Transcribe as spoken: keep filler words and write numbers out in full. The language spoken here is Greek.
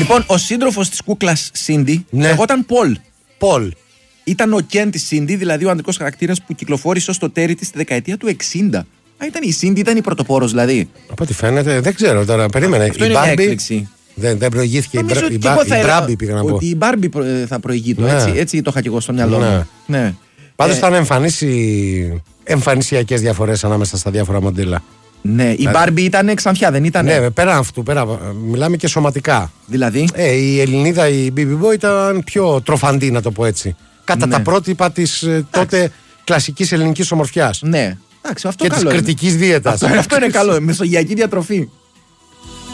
Λοιπόν, ο σύντροφος της κούκλας Σίντι Ναι. λεγόταν Πολ. Πολ. Ήταν ο Κεν της Σίντι, δηλαδή ο ανδρικός χαρακτήρας που κυκλοφόρησε ως το τέρι της στη δεκαετία του εξήντα. Α, ήταν η Σίντι, ήταν η πρωτοπόρος δηλαδή. Από ό,τι φαίνεται, δεν ξέρω τώρα. Περίμενε. Αυτό η είναι μια Barbie έκπληξη. δεν, δεν προηγήθηκε. Η, Νομίζω Μπρα- ότι η, και Μπα- εγώ θα η έλεγα Barbie πήγα να πω. ότι η Barbie προ- θα προηγείτο. Ναι. Έτσι, έτσι το είχα και εγώ στο μυαλό Ναι. μου. Ναι. Πάντως Ε, θα είναι εμφανίσει εμφανισιακές διαφορές ανάμεσα στα διάφορα μοντέλα. ναι, η Barbie ήταν ξανθιά, δεν ήταν. Ναι, πέραν αυτού, πέρα, μιλάμε και σωματικά. Δηλαδή. Ε, η Ελληνίδα, η Μπίμπι Μπό ήταν πιο τροφαντή, να το πω έτσι. Κατά Ναι. τα πρότυπα της ε, τότε κλασικής ελληνικής ομορφιάς. Ναι. Εντάξει, αυτό Και της καλό είναι. κριτικής δίαιτας. Αυτό, αυτό είναι καλό. Μεσογειακή διατροφή.